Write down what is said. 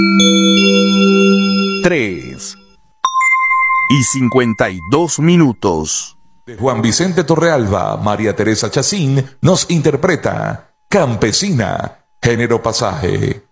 3:52. De Juan Vicente Torrealba, María Teresa Chacín nos interpreta Campesina, género pasaje.